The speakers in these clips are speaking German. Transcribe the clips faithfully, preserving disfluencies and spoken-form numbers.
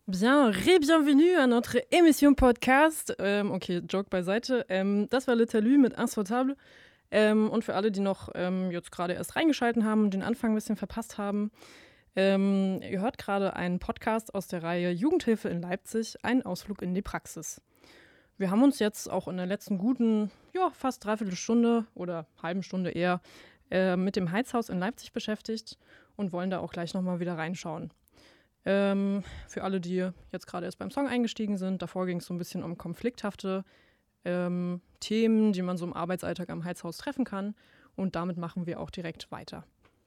Bien, re-bienvenue à notre émission Podcast. Ähm, okay, Joke beiseite. Ähm, das war Le Talus mit Insotable. Ähm, und für alle, die noch ähm, jetzt gerade erst reingeschalten haben und den Anfang ein bisschen verpasst haben, ähm, ihr hört gerade einen Podcast aus der Reihe Jugendhilfe in Leipzig, ein Ausflug in die Praxis. Wir haben uns jetzt auch in der letzten guten, ja, fast dreiviertel Stunde oder halben Stunde eher äh, mit dem Heizhaus in Leipzig beschäftigt und wollen da auch gleich nochmal wieder reinschauen. Ähm, für alle, die jetzt gerade erst beim Song eingestiegen sind, davor ging es so ein bisschen um konflikthafte ähm, Themen, die man so im Arbeitsalltag am Heizhaus treffen kann. Und damit machen wir auch direkt weiter.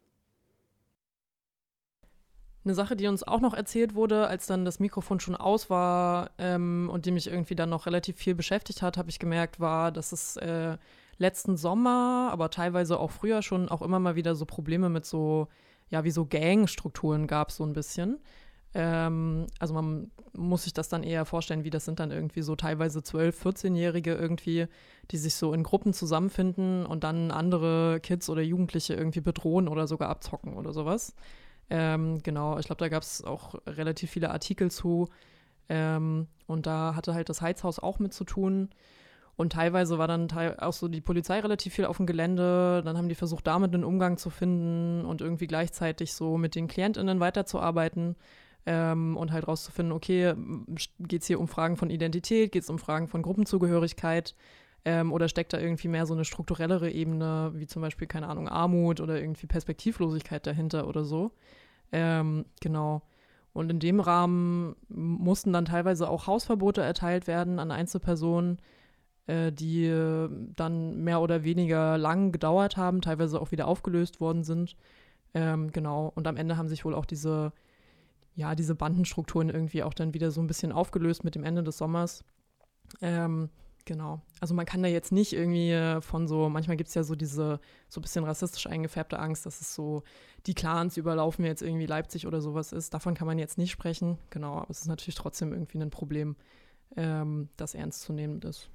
Eine Sache, die uns auch noch erzählt wurde, als dann das Mikrofon schon aus war ähm, und die mich irgendwie dann noch relativ viel beschäftigt hat, habe ich gemerkt, war, dass es äh, letzten Sommer, aber teilweise auch früher schon auch immer mal wieder so Probleme mit so, ja, wie so Gangstrukturen gab, so ein bisschen. Ähm, also man muss sich das dann eher vorstellen, wie das sind dann irgendwie so teilweise zwölf-, vierzehnjährige irgendwie, die sich so in Gruppen zusammenfinden und dann andere Kids oder Jugendliche irgendwie bedrohen oder sogar abzocken oder sowas. Ähm, genau, ich glaube, da gab es auch relativ viele Artikel zu. Ähm, und da hatte halt das Heizhaus auch mit zu tun. Und teilweise war dann teil- auch so die Polizei relativ viel auf dem Gelände. Dann haben die versucht, damit einen Umgang zu finden und irgendwie gleichzeitig so mit den KlientInnen weiterzuarbeiten. Ähm, und halt rauszufinden, okay, geht es hier um Fragen von Identität, geht es um Fragen von Gruppenzugehörigkeit ähm, oder steckt da irgendwie mehr so eine strukturellere Ebene, wie zum Beispiel, keine Ahnung, Armut oder irgendwie Perspektivlosigkeit dahinter oder so. Ähm, genau. Und in dem Rahmen mussten dann teilweise auch Hausverbote erteilt werden an Einzelpersonen, äh, die äh, dann mehr oder weniger lang gedauert haben, teilweise auch wieder aufgelöst worden sind. Ähm, genau. Und am Ende haben sich wohl auch diese ja, diese Bandenstrukturen irgendwie auch dann wieder so ein bisschen aufgelöst mit dem Ende des Sommers. Ähm, genau. Also man kann da jetzt nicht irgendwie von so, manchmal gibt es ja so diese so ein bisschen rassistisch eingefärbte Angst, dass es so, die Clans überlaufen jetzt irgendwie Leipzig oder sowas ist. Davon kann man jetzt nicht sprechen. Genau, aber es ist natürlich trotzdem irgendwie ein Problem, ähm, das ernst zu nehmen ist.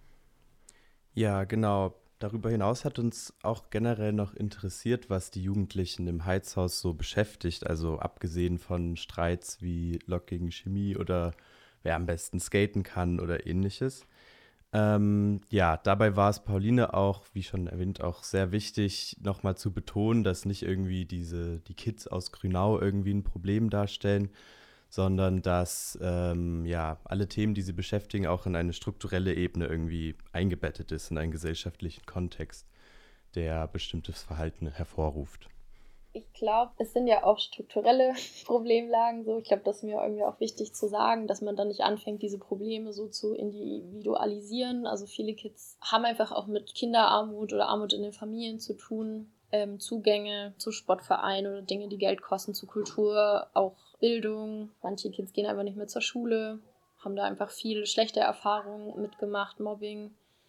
Ja, genau. Darüber hinaus hat uns auch generell noch interessiert, was die Jugendlichen im Heizhaus so beschäftigt. Also abgesehen von Streits wie Lok gegen Chemie oder wer am besten skaten kann oder ähnliches. Ähm, ja, dabei war es Pauline auch, wie schon erwähnt, auch sehr wichtig, nochmal zu betonen, dass nicht irgendwie diese, die Kids aus Grünau irgendwie ein Problem darstellen, sondern dass ähm, ja, alle Themen, die sie beschäftigen, auch in eine strukturelle Ebene irgendwie eingebettet ist, in einen gesellschaftlichen Kontext, der bestimmtes Verhalten hervorruft. Ich glaube, es sind ja auch strukturelle Problemlagen so. Ich glaube, das ist mir irgendwie auch wichtig zu sagen, dass man dann nicht anfängt, diese Probleme so zu individualisieren. Also viele Kids haben einfach auch mit Kinderarmut oder Armut in den Familien zu tun. Ähm, Zugänge zu Sportvereinen oder Dinge, die Geld kosten, zu Kultur, auch Bildung. Manche Kids gehen einfach nicht mehr zur Schule, haben da einfach viel schlechte Erfahrungen mitgemacht, Mobbing.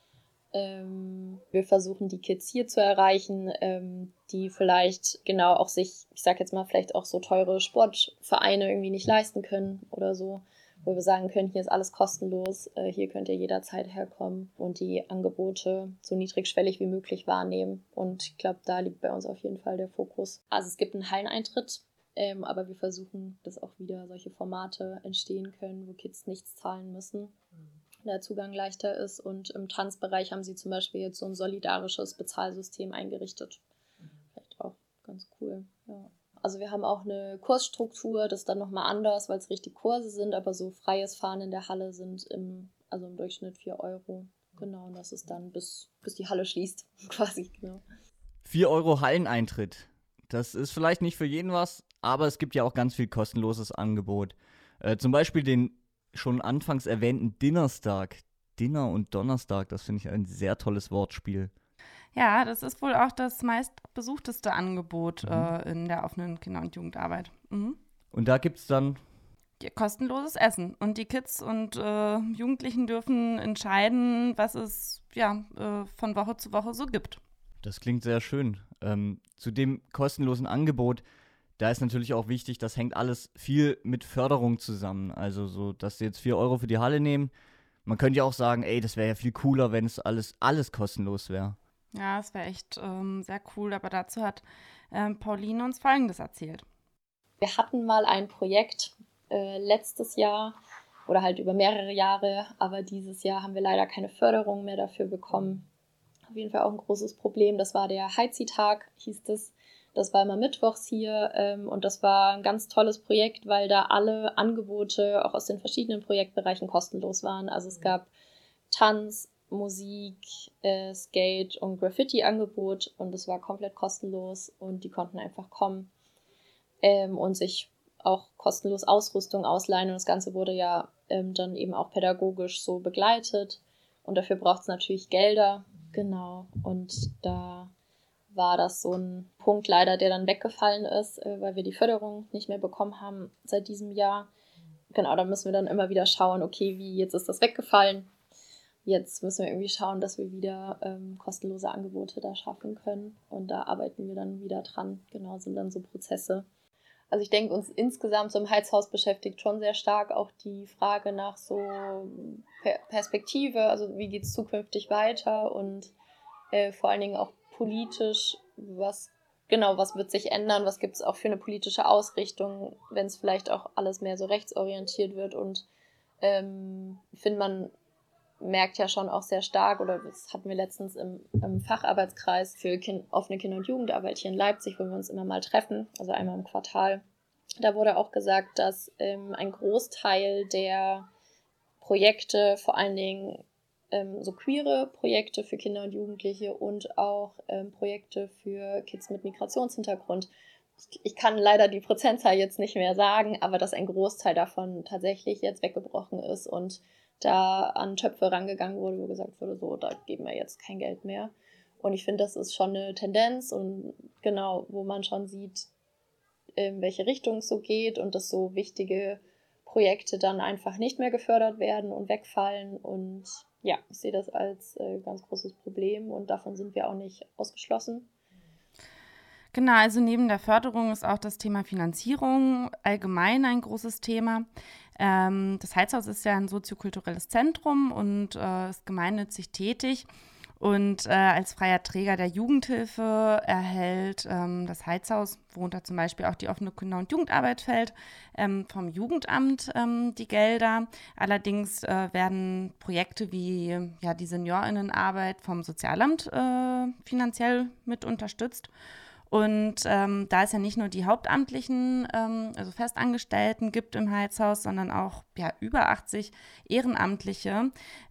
Ähm, wir versuchen, die Kids hier zu erreichen, ähm, die vielleicht genau auch sich, ich sag jetzt mal, vielleicht auch so teure Sportvereine irgendwie nicht leisten können oder so, wo wir sagen können, hier ist alles kostenlos, äh, hier könnt ihr jederzeit herkommen und die Angebote so niedrigschwellig wie möglich wahrnehmen. Und ich glaube, da liegt bei uns auf jeden Fall der Fokus. Also es gibt einen Halleneintritt, ähm, aber wir versuchen, dass auch wieder solche Formate entstehen können, wo Kids nichts zahlen müssen. Der Zugang leichter ist. Und im Tanzbereich haben sie zum Beispiel jetzt so ein solidarisches Bezahlsystem eingerichtet. Vielleicht auch ganz cool, ja. Also wir haben auch eine Kursstruktur, das ist dann nochmal anders, weil es richtig Kurse sind, aber so freies Fahren in der Halle sind im, also im Durchschnitt vier Euro. Genau, und das ist dann bis, bis die Halle schließt, quasi, genau. vier Euro Halleneintritt. Das ist vielleicht nicht für jeden was, aber es gibt ja auch ganz viel kostenloses Angebot. Äh, zum Beispiel den schon anfangs erwähnten Dinnerstag. Dinner und Donnerstag, das finde ich ein sehr tolles Wortspiel. Ja, das ist wohl auch das meistbesuchteste Angebot mhm. äh, in der offenen Kinder- und Jugendarbeit. Mhm. Und da gibt es dann ja, kostenloses Essen. Und die Kids und äh, Jugendlichen dürfen entscheiden, was es ja, äh, von Woche zu Woche so gibt. Das klingt sehr schön. Ähm, zu dem kostenlosen Angebot, da ist natürlich auch wichtig, das hängt alles viel mit Förderung zusammen. Also so, dass sie jetzt vier Euro für die Halle nehmen. Man könnte ja auch sagen, ey, das wäre ja viel cooler, wenn es alles, alles kostenlos wäre. Ja, das wäre echt ähm, sehr cool. Aber dazu hat ähm, Pauline uns Folgendes erzählt. Wir hatten mal ein Projekt, äh, letztes Jahr oder halt über mehrere Jahre, aber dieses Jahr haben wir leider keine Förderung mehr dafür bekommen. Auf jeden Fall auch ein großes Problem. Das war der Heizi-Tag, hieß das. Das war immer mittwochs hier ähm, und das war ein ganz tolles Projekt, weil da alle Angebote auch aus den verschiedenen Projektbereichen kostenlos waren. Also es gab Tanz, Musik, äh, Skate und Graffiti-Angebot und es war komplett kostenlos und die konnten einfach kommen ähm, und sich auch kostenlos Ausrüstung ausleihen und das Ganze wurde ja ähm, dann eben auch pädagogisch so begleitet und dafür braucht es natürlich Gelder, genau, und da war das so ein Punkt leider, der dann weggefallen ist, äh, weil wir die Förderung nicht mehr bekommen haben seit diesem Jahr. Genau, da müssen wir dann immer wieder schauen, okay, wie, jetzt ist das weggefallen. Jetzt müssen wir irgendwie schauen, dass wir wieder ähm, kostenlose Angebote da schaffen können. Und da arbeiten wir dann wieder dran. Genau, sind dann so Prozesse. Also ich denke, uns insgesamt so im Heizhaus beschäftigt schon sehr stark auch die Frage nach so per- Perspektive, also wie geht es zukünftig weiter und äh, vor allen Dingen auch politisch, was genau, was wird sich ändern, was gibt es auch für eine politische Ausrichtung, wenn es vielleicht auch alles mehr so rechtsorientiert wird und ähm, ich finde, man merkt ja schon auch sehr stark, oder das hatten wir letztens im, im Facharbeitskreis für kind, offene Kinder- und Jugendarbeit hier in Leipzig, wo wir uns immer mal treffen, also einmal im Quartal. Da wurde auch gesagt, dass ähm, ein Großteil der Projekte, vor allen Dingen ähm, so queere Projekte für Kinder und Jugendliche und auch ähm, Projekte für Kids mit Migrationshintergrund, ich kann leider die Prozentzahl jetzt nicht mehr sagen, aber dass ein Großteil davon tatsächlich jetzt weggebrochen ist und da an Töpfe rangegangen wurde, wo gesagt wurde, so, da geben wir jetzt kein Geld mehr. Und ich finde, das ist schon eine Tendenz und genau, wo man schon sieht, in welche Richtung es so geht und dass so wichtige Projekte dann einfach nicht mehr gefördert werden und wegfallen. Und ja, ich sehe das als äh, ganz großes Problem und davon sind wir auch nicht ausgeschlossen. Genau, also neben der Förderung ist auch das Thema Finanzierung allgemein ein großes Thema. Ähm, das Heizhaus ist ja ein soziokulturelles Zentrum und äh, ist gemeinnützig tätig. Und äh, als freier Träger der Jugendhilfe erhält ähm, das Heizhaus, worunter zum Beispiel auch die offene Kinder- und Jugendarbeit fällt, ähm, vom Jugendamt ähm, die Gelder. Allerdings äh, werden Projekte wie ja, die SeniorInnenarbeit vom Sozialamt äh, finanziell mit unterstützt. Und ähm, da es ja nicht nur die Hauptamtlichen, ähm, also Festangestellten gibt im Heizhaus, sondern auch ja, über achtzig Ehrenamtliche,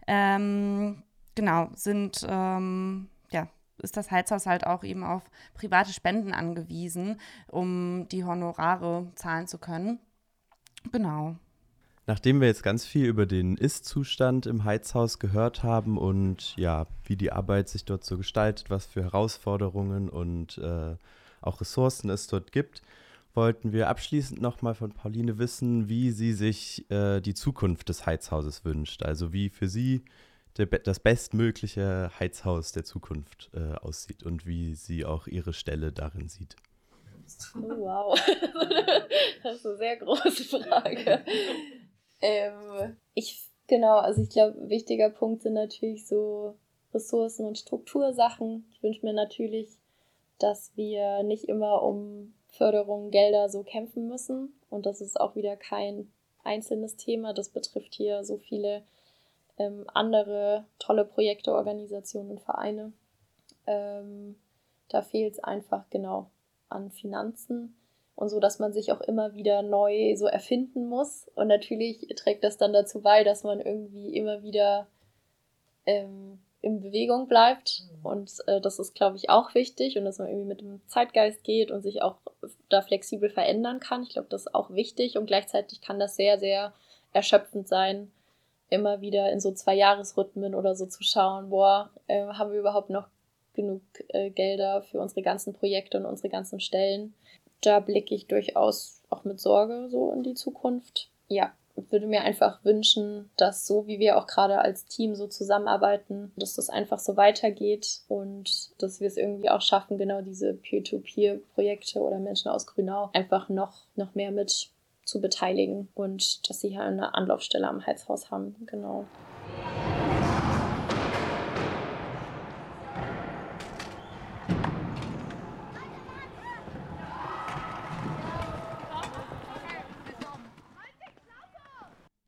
ähm, genau, sind, ähm, ja, ist das Heizhaus halt auch eben auf private Spenden angewiesen, um die Honorare zahlen zu können. Genau. Nachdem wir jetzt ganz viel über den Ist-Zustand im Heizhaus gehört haben und ja, wie die Arbeit sich dort so gestaltet, was für Herausforderungen und äh, auch Ressourcen es dort gibt, wollten wir abschließend nochmal von Pauline wissen, wie sie sich äh, die Zukunft des Heizhauses wünscht. Also wie für sie der, das bestmögliche Heizhaus der Zukunft äh, aussieht und wie sie auch ihre Stelle darin sieht. Oh, wow, das ist eine sehr große Frage. Ähm, ich, genau, also ich glaube, ein wichtiger Punkt sind natürlich so Ressourcen- und Struktursachen. Ich wünsche mir natürlich, dass wir nicht immer um Förderung, Gelder so kämpfen müssen. Und das ist auch wieder kein einzelnes Thema. Das betrifft hier so viele ähm, andere tolle Projekte, Organisationen und Vereine. Ähm, da fehlt es einfach genau an Finanzen. Und so, dass man sich auch immer wieder neu so erfinden muss. Und natürlich trägt das dann dazu bei, dass man irgendwie immer wieder ähm, in Bewegung bleibt. Und äh, das ist, glaube ich, auch wichtig. Und dass man irgendwie mit dem Zeitgeist geht und sich auch da flexibel verändern kann. Ich glaube, das ist auch wichtig. Und gleichzeitig kann das sehr, sehr erschöpfend sein, immer wieder in so Zwei-Jahres-Rhythmen oder so zu schauen, boah, äh, haben wir überhaupt noch genug äh, Gelder für unsere ganzen Projekte und unsere ganzen Stellen. Da blicke ich durchaus auch mit Sorge so in die Zukunft. Ja, ich würde mir einfach wünschen, dass so wie wir auch gerade als Team so zusammenarbeiten, dass das einfach so weitergeht und dass wir es irgendwie auch schaffen, genau diese Peer-to-Peer-Projekte oder Menschen aus Grünau einfach noch, noch mehr mit zu beteiligen und dass sie hier eine Anlaufstelle am Heizhaus haben. Genau.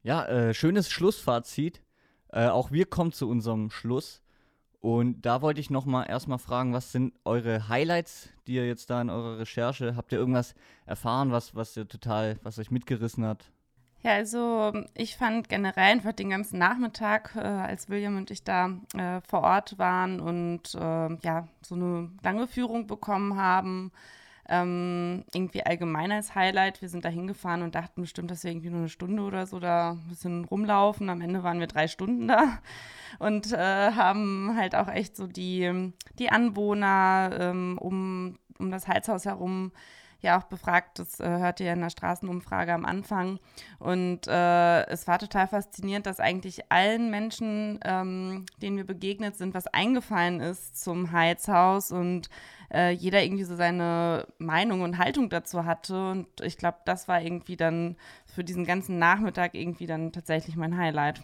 Ja, äh, schönes Schlussfazit. Äh, auch wir kommen zu unserem Schluss. Und da wollte ich nochmal erstmal fragen, was sind eure Highlights, die ihr jetzt da in eurer Recherche, habt ihr irgendwas erfahren, was, was ihr total, was euch mitgerissen hat? Ja, also ich fand generell einfach den ganzen Nachmittag, äh, als William und ich da äh, vor Ort waren und äh, ja, so eine lange Führung bekommen haben, ähm, irgendwie allgemein als Highlight. Wir sind da hingefahren und dachten bestimmt, dass wir irgendwie nur eine Stunde oder so da ein bisschen rumlaufen. Am Ende waren wir drei Stunden da und äh, haben halt auch echt so die, die Anwohner ähm, um, um das Heizhaus herum ja auch befragt. Das äh, hört ihr in der Straßenumfrage am Anfang. Und äh, es war total faszinierend, dass eigentlich allen Menschen, ähm, denen wir begegnet sind, was eingefallen ist zum Heizhaus und äh, jeder irgendwie so seine Meinung und Haltung dazu hatte. Und ich glaube, das war irgendwie dann für diesen ganzen Nachmittag irgendwie dann tatsächlich mein Highlight.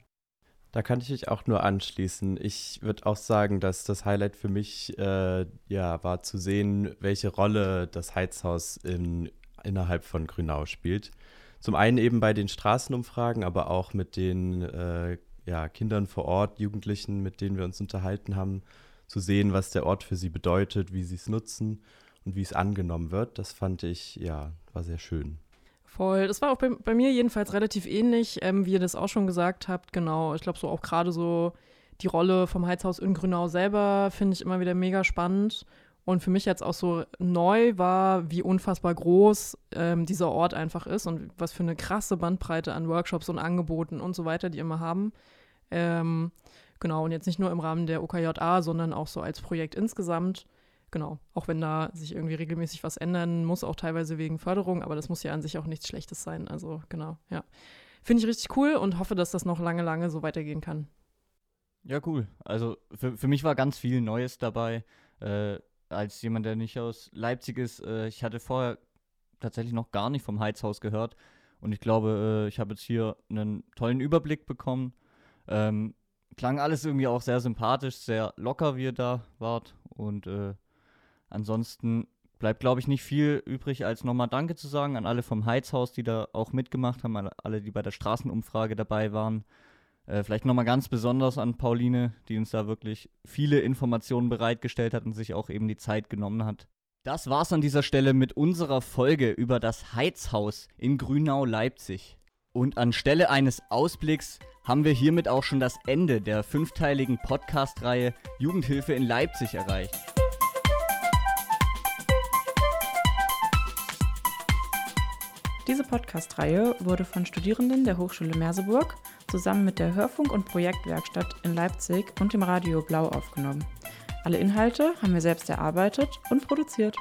Da kann ich mich auch nur anschließen. Ich würde auch sagen, dass das Highlight für mich äh, ja, war zu sehen, welche Rolle das Heizhaus in, innerhalb von Grünau spielt. Zum einen eben bei den Straßenumfragen, aber auch mit den äh, ja, Kindern vor Ort, Jugendlichen, mit denen wir uns unterhalten haben, zu sehen, was der Ort für sie bedeutet, wie sie es nutzen und wie es angenommen wird. Das fand ich, ja, war sehr schön. Voll. Das war auch bei, bei mir jedenfalls relativ ähnlich, ähm, wie ihr das auch schon gesagt habt. Genau, ich glaube so auch gerade so die Rolle vom Heizhaus in Grünau selber finde ich immer wieder mega spannend. Und für mich jetzt auch so neu war, wie unfassbar groß ähm, dieser Ort einfach ist und was für eine krasse Bandbreite an Workshops und Angeboten und so weiter die immer haben. Ähm, genau, und jetzt nicht nur im Rahmen der O K J A, sondern auch so als Projekt insgesamt. Genau, auch wenn da sich irgendwie regelmäßig was ändern muss, auch teilweise wegen Förderung, aber das muss ja an sich auch nichts Schlechtes sein. Also genau, ja. Finde ich richtig cool und hoffe, dass das noch lange, lange so weitergehen kann. Ja, cool. Also für, für mich war ganz viel Neues dabei. Äh, als jemand, der nicht aus Leipzig ist, äh, ich hatte vorher tatsächlich noch gar nicht vom Heizhaus gehört. Und ich glaube, äh, ich habe jetzt hier einen tollen Überblick bekommen. Ähm, klang alles irgendwie auch sehr sympathisch, sehr locker, wie ihr da wart. Und äh, ansonsten bleibt, glaube ich, nicht viel übrig, als nochmal Danke zu sagen an alle vom Heizhaus, die da auch mitgemacht haben, an alle, die bei der Straßenumfrage dabei waren. Äh, vielleicht nochmal ganz besonders an Pauline, die uns da wirklich viele Informationen bereitgestellt hat und sich auch eben die Zeit genommen hat. Das war's an dieser Stelle mit unserer Folge über das Heizhaus in Grünau-Leipzig. Und anstelle eines Ausblicks haben wir hiermit auch schon das Ende der fünfteiligen Podcast-Reihe Jugendhilfe in Leipzig erreicht. Diese Podcast-Reihe wurde von Studierenden der Hochschule Merseburg zusammen mit der Hörfunk- und Projektwerkstatt in Leipzig und dem Radio Blau aufgenommen. Alle Inhalte haben wir selbst erarbeitet und produziert.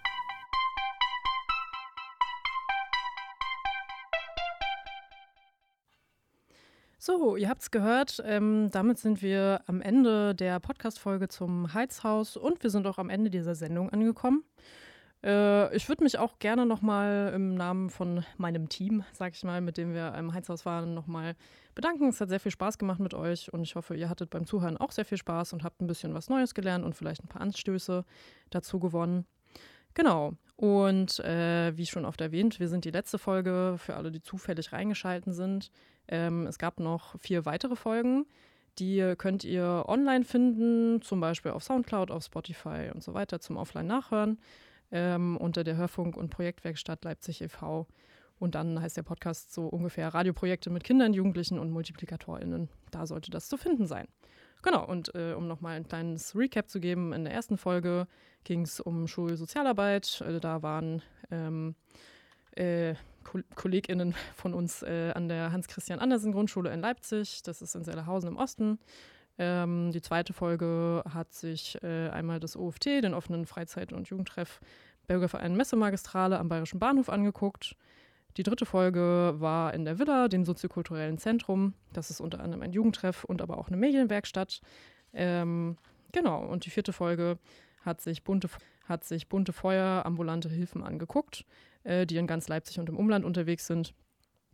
So, ihr habt's gehört, ähm, damit sind wir am Ende der Podcast-Folge zum Heizhaus und wir sind auch am Ende dieser Sendung angekommen. Äh, ich würde mich auch gerne nochmal im Namen von meinem Team, sag ich mal, mit dem wir im Heizhaus waren, nochmal bedanken. Es hat sehr viel Spaß gemacht mit euch und ich hoffe, ihr hattet beim Zuhören auch sehr viel Spaß und habt ein bisschen was Neues gelernt und vielleicht ein paar Anstöße dazu gewonnen. Genau. Und äh, wie schon oft erwähnt, wir sind die letzte Folge für alle, die zufällig reingeschalten sind. Ähm, es gab noch vier weitere Folgen. Die könnt ihr online finden, zum Beispiel auf Soundcloud, auf Spotify und so weiter zum Offline-Nachhören. Ähm, unter der Hörfunk- und Projektwerkstatt Leipzig e V. Und dann heißt der Podcast so ungefähr Radioprojekte mit Kindern, Jugendlichen und MultiplikatorInnen. Da sollte das zu finden sein. Genau, und äh, um nochmal ein kleines Recap zu geben, in der ersten Folge ging es um Schulsozialarbeit. Äh, da waren ähm, äh, Ko- KollegInnen von uns äh, an der Hans-Christian-Andersen-Grundschule in Leipzig. Das ist in Sellerhausen im Osten. Ähm, die zweite Folge hat sich äh, einmal das O F T, den offenen Freizeit- und Jugendtreff Bürgerverein Messemagistrale am Bayerischen Bahnhof angeguckt. Die dritte Folge war in der Villa, dem soziokulturellen Zentrum. Das ist unter anderem ein Jugendtreff und aber auch eine Medienwerkstatt. Ähm, genau, und die vierte Folge hat sich bunte, hat sich bunte Feuer, ambulante Hilfen angeguckt, äh, die in ganz Leipzig und im Umland unterwegs sind.